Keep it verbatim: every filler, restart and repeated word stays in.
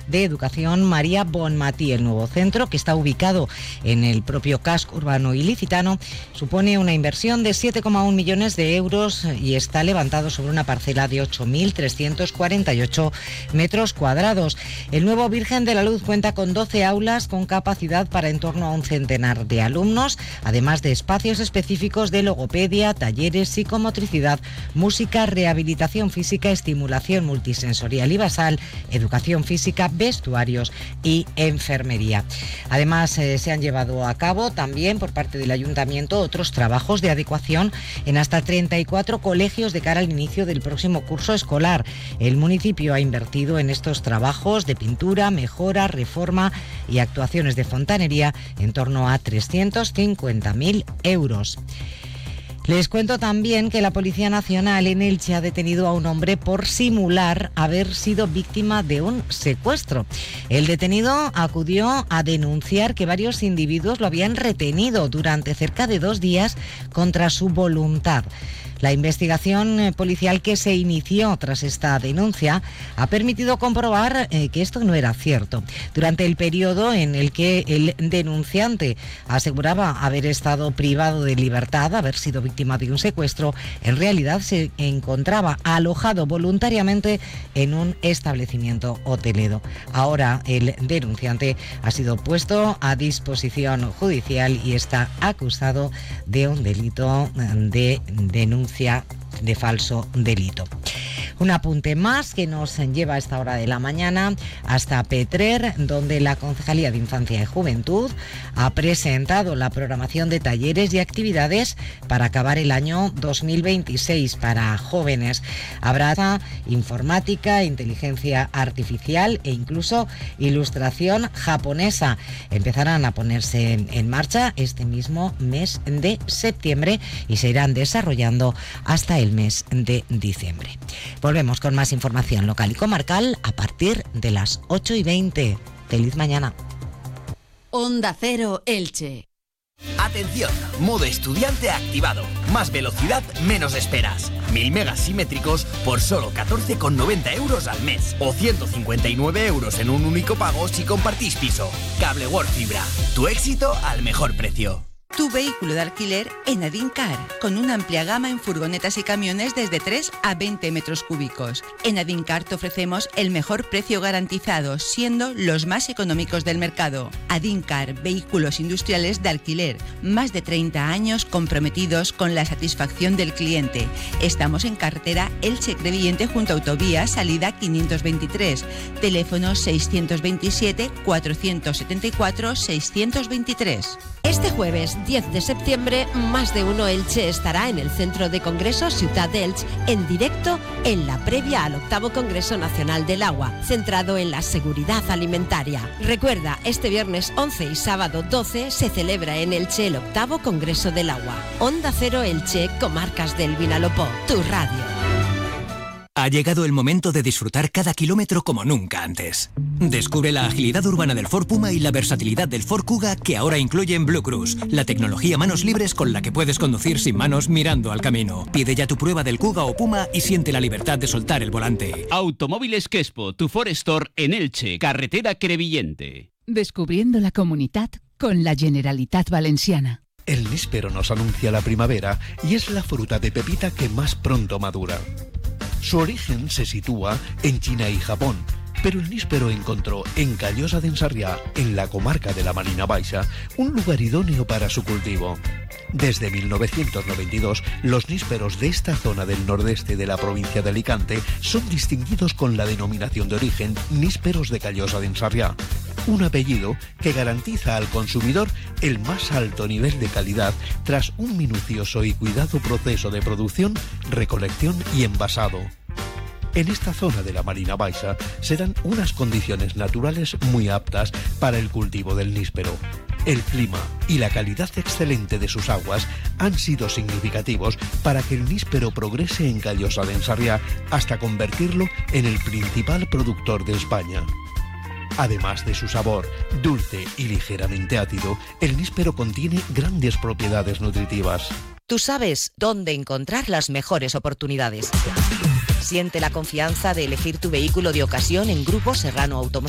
de Educación María Bonmatí. El nuevo centro, que está ubicado en el propio casco urbano ilicitano, supone una inversión de siete coma uno millones de euros y está levantado sobre una parcela de ocho mil trescientos cuarenta y ocho metros cuadrados. El nuevo Virgen de la Luz cuenta con doce aulas con capacidad para en torno a un centenar de alumnos, además de espacios específicos de logopedia, talleres, psicomotricidad, música, rehabilitación física, estimulación multisensorial y basal, educación física, vestuarios y enfermería. Además, eh, se han llevado a cabo también por parte del Ayuntamiento otros trabajos de adecuación en hasta treinta y cuatro colegios de cara al inicio del próximo curso escolar. El municipio ha invertido en estos trabajos de pintura, mejora, reforma y actuaciones de fontanería en torno a trescientos cincuenta mil euros. Les cuento también que la Policía Nacional en Elche ha detenido a un hombre por simular haber sido víctima de un secuestro. El detenido acudió a denunciar que varios individuos lo habían retenido durante cerca de dos días contra su voluntad. La investigación policial que se inició tras esta denuncia ha permitido comprobar eh, que esto no era cierto. Durante el periodo en el que el denunciante aseguraba haber estado privado de libertad, haber sido víctima de un secuestro, en realidad se encontraba alojado voluntariamente en un establecimiento hotelero. Ahora el denunciante ha sido puesto a disposición judicial y está acusado de un delito de denuncia de falso delito. Un apunte más que nos lleva a esta hora de la mañana hasta Petrer, donde la Concejalía de Infancia y Juventud ha presentado la programación de talleres y actividades para acabar el año dos mil veintiséis para jóvenes. Habrá informática, inteligencia artificial e incluso ilustración japonesa. Empezarán a ponerse en, en marcha este mismo mes de septiembre y se irán desarrollando hasta el mes de diciembre. Volvemos con más información local y comarcal a partir de las ocho y veinte. ¡Feliz mañana! Onda Cero Elche. Atención, modo estudiante activado. Más velocidad, menos esperas. Mil megas simétricos por solo catorce con noventa euros al mes. O ciento cincuenta y nueve euros en un único pago si compartís piso. Cable World Fibra. Tu éxito al mejor precio. Tu vehículo de alquiler en Adincar, con una amplia gama en furgonetas y camiones desde tres a veinte metros cúbicos. En Adincar te ofrecemos el mejor precio garantizado, siendo los más económicos del mercado. Adincar, vehículos industriales de alquiler, más de treinta años comprometidos con la satisfacción del cliente. Estamos en carretera Elche-Crevillente junto a autovía salida quinientos veintitrés, teléfono seiscientos veintisiete, cuatrocientos setenta y cuatro, seiscientos veintitrés. Este jueves diez de septiembre, Más de Uno Elche estará en el Centro de Congresos Ciutat d'Elche en directo en la previa al octavo Congreso Nacional del Agua, centrado en la seguridad alimentaria. Recuerda, este viernes once y sábado doce se celebra en Elche el octavo Congreso del Agua. Onda Cero Elche, Comarcas del Vinalopó, tu radio. Ha llegado el momento de disfrutar cada kilómetro como nunca antes. Descubre la agilidad urbana del Ford Puma y la versatilidad del Ford Kuga, que ahora incluyen Blue Cruise, la tecnología manos libres con la que puedes conducir sin manos mirando al camino. Pide ya tu prueba del Kuga o Puma y siente la libertad de soltar el volante. Automóviles Quespo, tu Ford Store en Elche, carretera Crevillente. Descubriendo la comunitat con la Generalitat Valenciana. El níspero nos anuncia la primavera y es la fruta de pepita que más pronto madura. Su origen se sitúa en China y Japón, pero el níspero encontró en Callosa d'en Sarrià, en la comarca de la Marina Baixa, un lugar idóneo para su cultivo. Desde mil novecientos noventa y dos, los nísperos de esta zona del nordeste de la provincia de Alicante son distinguidos con la denominación de origen nísperos de Callosa d'en Sarrià, un apellido que garantiza al consumidor el más alto nivel de calidad tras un minucioso y cuidado proceso de producción, recolección y envasado. En esta zona de la Marina Baixa se dan unas condiciones naturales muy aptas para el cultivo del níspero. El clima y la calidad excelente de sus aguas han sido significativos para que el níspero progrese en Callosa d'en Sarrià hasta convertirlo en el principal productor de España. Además de su sabor dulce y ligeramente ácido, el níspero contiene grandes propiedades nutritivas. Tú sabes dónde encontrar las mejores oportunidades. Siente la confianza de elegir tu vehículo de ocasión en Grupo Serrano Automoción.